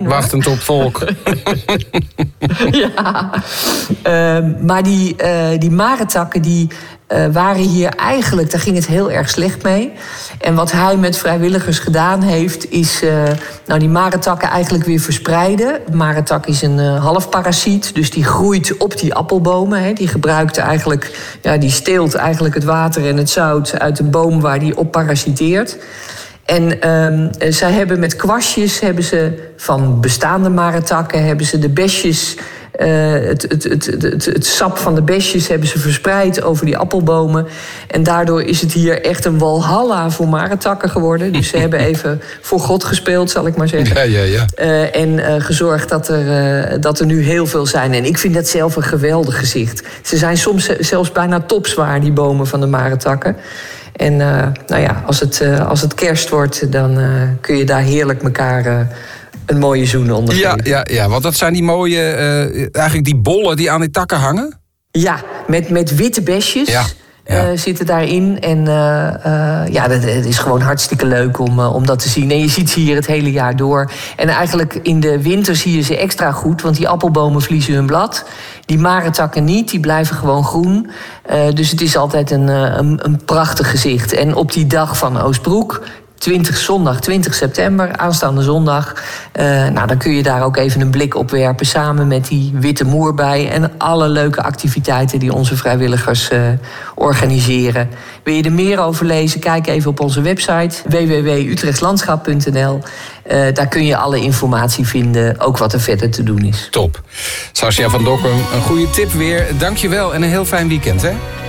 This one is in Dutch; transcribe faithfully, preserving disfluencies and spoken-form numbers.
Wachtend op volk. Ja, uh, maar die, uh, die marentakken die uh, waren hier eigenlijk, daar ging het heel erg slecht mee. En wat hij met vrijwilligers gedaan heeft, is uh, nou, die marentakken eigenlijk weer verspreiden. Marentak is een uh, halfparasiet, dus die groeit op die appelbomen. Hè. Die gebruikt eigenlijk, ja, die steelt eigenlijk het water en het zout uit de boom waar die op parasiteert. En um, zij hebben met kwastjes hebben ze van bestaande marentakken hebben ze de besjes, uh, het, het, het, het, het sap van de besjes hebben ze verspreid over die appelbomen. En daardoor is het hier echt een walhalla voor marentakken geworden. Dus ze hebben even voor God gespeeld, zal ik maar zeggen. Ja, ja, ja. Uh, en uh, gezorgd dat er, uh, dat er nu heel veel zijn. En ik vind dat zelf een geweldig gezicht. Ze zijn soms zelfs bijna topzwaar, die bomen van de marentakken. En uh, nou ja, als het, uh, als het kerst wordt, dan uh, kun je daar heerlijk elkaar uh, een mooie zoen onder geven. Ja, ja, ja, want dat zijn die mooie, uh, eigenlijk die bollen die aan die takken hangen? Ja, met, met witte besjes. Ja. Ja. Uh, zitten daarin. En uh, uh, ja, dat, het is gewoon hartstikke leuk om, uh, om dat te zien. En je ziet ze hier het hele jaar door. En eigenlijk in de winter zie je ze extra goed, want die appelbomen verliezen hun blad. Die marentakken niet, die blijven gewoon groen. Uh, dus het is altijd een, een, een prachtig gezicht. En op die dag van Oostbroek, twintig, zondag twintig september, aanstaande zondag, Uh, nou, dan kun je daar ook even een blik op werpen samen met die witte moerbei en alle leuke activiteiten die onze vrijwilligers uh, organiseren. Wil je er meer over lezen? Kijk even op onze website w w w punt utrechtslandschap punt n l. Uh, daar kun je alle informatie vinden, ook wat er verder te doen is. Top. Sascha van Dokkum, een goede tip weer. Dank je wel en een heel fijn weekend, hè?